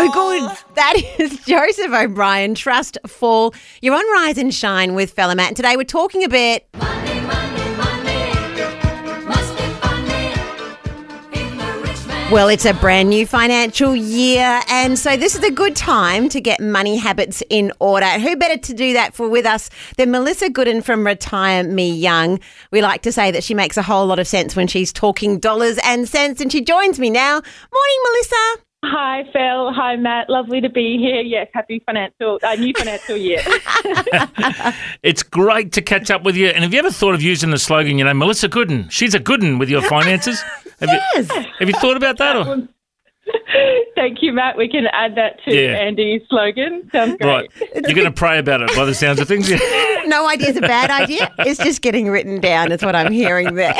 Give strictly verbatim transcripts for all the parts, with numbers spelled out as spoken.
so good. That is Joseph O'Brien, Trust Fall. You're on Rise and Shine with Fella Matt. And today we're talking a bit... Money, money, money, must be funny in the rich man. Well, it's a brand new financial year, and so this is a good time to get money habits in order. Who better to do that for with us than Melissa Gooden from Retire Me Young? We like to say that she makes a whole lot of sense when she's talking dollars and cents, and she joins me now. Morning, Melissa. Hi, Phil. Hi, Matt. Lovely to be here. Yes, happy financial, uh, new financial year. It's great to catch up with you. And have you ever thought of using the slogan, you know, Melissa Gooden, she's a Gooden with your finances? Have Yes. You, have you thought about that? Or? Thank you, Matt. We can add that to Yeah. Andy's slogan. Sounds great. Right. You're going to pray about it by the sounds of things. No idea is a bad idea. It's just getting written down is what I'm hearing there.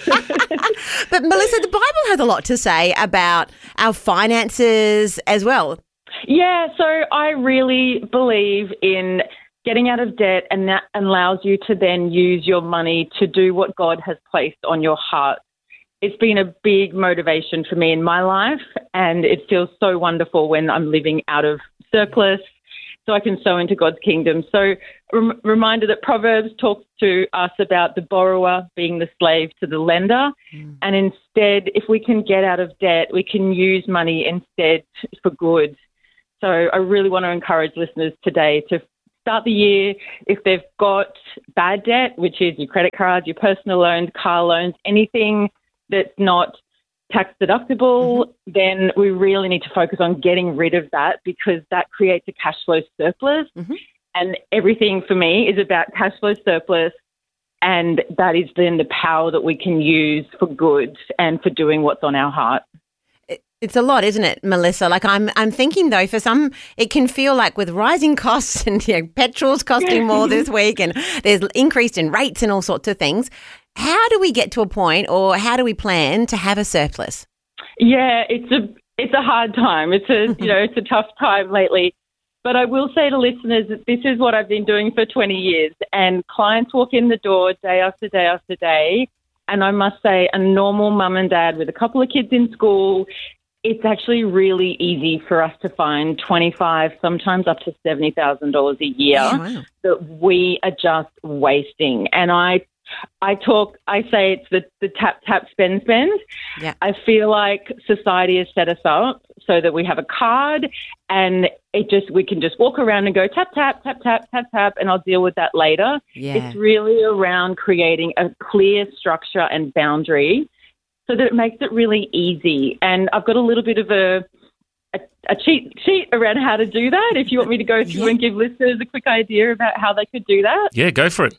But Melissa, the Bible has a lot to say about our finances as well. Yeah, so I really believe in getting out of debt, and that allows you to then use your money to do what God has placed on your heart. It's been a big motivation for me in my life, and it feels so wonderful when I'm living out of surplus so I can sow into God's kingdom. So rem- reminder that Proverbs talks to us about the borrower being the slave to the lender. Mm. And instead, if we can get out of debt, we can use money instead for good. So I really want to encourage listeners today to start the year, if they've got bad debt, which is your credit cards, your personal loans, car loans, anything that's not tax deductible, mm-hmm. then we really need to focus on getting rid of that, because that creates a cash flow surplus. Mm-hmm. And everything for me is about cash flow surplus, and that is then the power that we can use for good and for doing what's on our heart. It's a lot, isn't it, Melissa? Like I'm I'm thinking, though, for some, it can feel like with rising costs and you know, petrol's costing more this week, and there's increase in rates and all sorts of things. How do we get to a point, or how do we plan to have a surplus? Yeah, it's a it's a hard time. It's a you know it's a tough time lately. But I will say to listeners that this is what I've been doing for twenty years, and clients walk in the door day after day after day. And I must say, a normal mum and dad with a couple of kids in school, it's actually really easy for us to find twenty-five, sometimes up to seventy thousand dollars a year Oh, wow. that we are just wasting. And I I talk, I say it's the, the tap, tap, spend, spend. Yeah. I feel like society has set us up so that we have a card, and it just, we can just walk around and go tap, tap, tap, tap, tap, tap, and I'll deal with that later. Yeah. It's really around creating a clear structure and boundary so that it makes it really easy. And I've got a little bit of a, a, a cheat sheet around how to do that, if you want me to go through Yeah. and give listeners a quick idea about how they could do that. Yeah, go for it.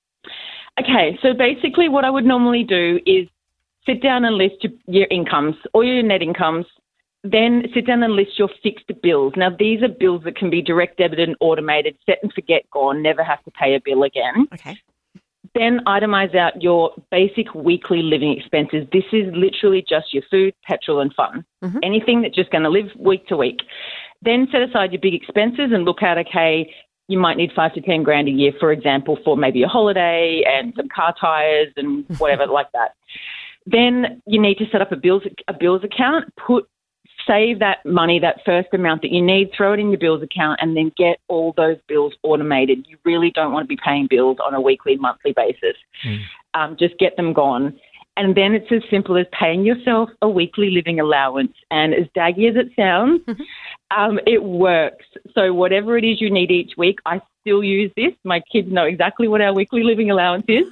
Okay, so basically what I would normally do is sit down and list your, your incomes, or your net incomes, then sit down and list your fixed bills. Now, these are bills that can be direct debited and automated, set and forget, gone, never have to pay a bill again. Okay. Then itemize out your basic weekly living expenses. This is literally just your food, petrol and fun. Mm-hmm. Anything that's just going to live week to week. Then set aside your big expenses and look at, okay, you might need five to ten grand a year, for example, for maybe a holiday and some car tires and whatever like that. Then you need to set up a bills a bills account, put save that money, that first amount that you need, throw it in your bills account, and then get all those bills automated. You really don't want to be paying bills on a weekly, monthly basis. Mm. Um, just get them gone. And then it's as simple as paying yourself a weekly living allowance. And as daggy as it sounds, um, it works. So whatever it is you need each week, I still use this. My kids know exactly what our weekly living allowance is.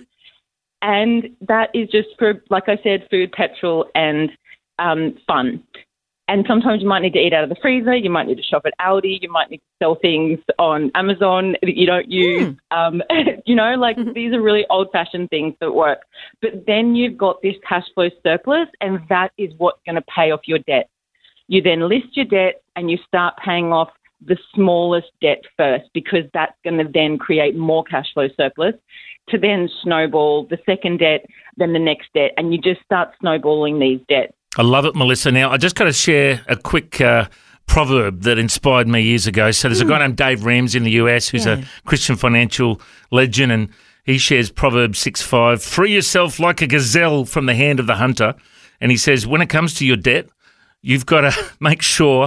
And that is just for, like I said, food, petrol, and um, fun. And sometimes you might need to eat out of the freezer. You might need to shop at Aldi. You might need to sell things on Amazon that you don't use. Mm. Um, you know, like these are really old-fashioned things that work. But then you've got this cash flow surplus, and that is what's going to pay off your debt. You then list your debt and you start paying off the smallest debt first, because that's going to then create more cash flow surplus to then snowball the second debt, then the next debt, and you just start snowballing these debts. I love it, Melissa. Now, I just got to share a quick uh, proverb that inspired me years ago. So there's mm. a guy named Dave Ramsey in the U S who's yeah. a Christian financial legend, and he shares Proverbs six five, free yourself like a gazelle from the hand of the hunter. And he says, when it comes to your debt, you've got to make sure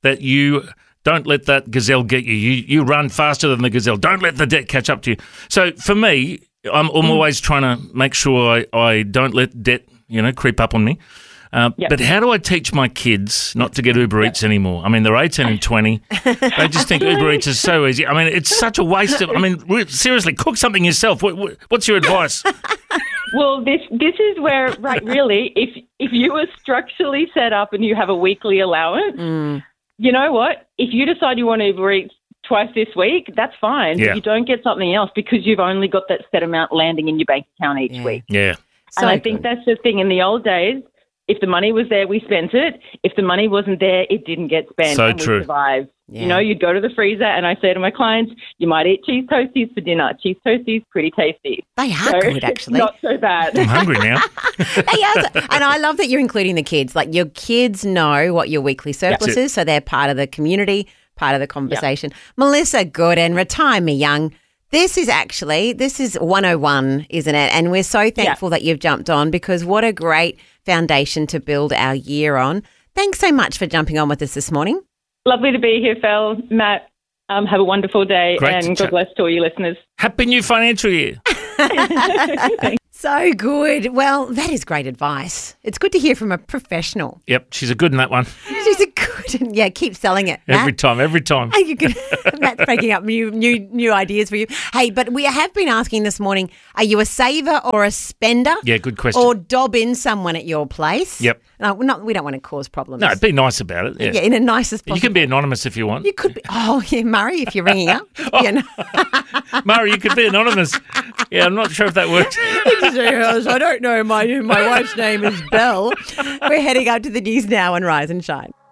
that you don't let that gazelle get you. You you run faster than the gazelle. Don't let the debt catch up to you. So for me, I'm, I'm always trying to make sure I, I don't let debt, you know, creep up on me. Uh, Yep. But how do I teach my kids not to get Uber Eats anymore? I mean, they're eighteen and twenty. They just think Uber Eats is so easy. I mean, it's such a waste of. I mean, re- seriously, cook something yourself. What, what, what's your advice? Well, this this is where, right, really, if if you were structurally set up and you have a weekly allowance, you know what? If you decide you want to Uber Eats twice this week, that's fine. Yeah. But you don't get something else because you've only got that set amount landing in your bank account each Yeah. week. Yeah. So and I think good. that's the thing. In the old days, if the money was there, we spent it. If the money wasn't there, it didn't get spent. So and true. We survived. Yeah. You know, you'd go to the freezer and I say to my clients, you might eat cheese toasties for dinner. Cheese toasties, pretty tasty. They are So good, it's actually. not so bad. I'm hungry now. They are. And I love that you're including the kids. Like your kids know what your weekly surplus That's it. is, so they're part of the community, part of the conversation. Melissa Gooden, Retire Me Young. This is actually, this is one oh one, isn't it? And we're so thankful that you've jumped on because what a great foundation to build our year on. Thanks so much for jumping on with us this morning. Lovely to be here, Phil. Matt, um, have a wonderful day Great to and chat. God bless to all your listeners. Happy new financial year. So good. Well, that is great advice. It's good to hear from a professional. Yep, she's a good in that one. She's a good, yeah, keep selling it. Every Matt. time, every time. Hey, you can, Matt's breaking up new, new, new ideas for you. Hey, but we have been asking this morning: are you a saver or a spender? Yeah, good question. Or dob in someone at your place? Yep. No, we're not. We don't want to cause problems. No, be nice about it. Yeah. yeah, in a nicest possible. You can be anonymous if you want. You could be. Oh, yeah, Murray, if you're ringing up. Yeah, no. Murray, you could be anonymous. Yeah, I'm not sure if that works. I don't know. My my wife's name is Belle. We're heading up to the news now on Rise and Shine.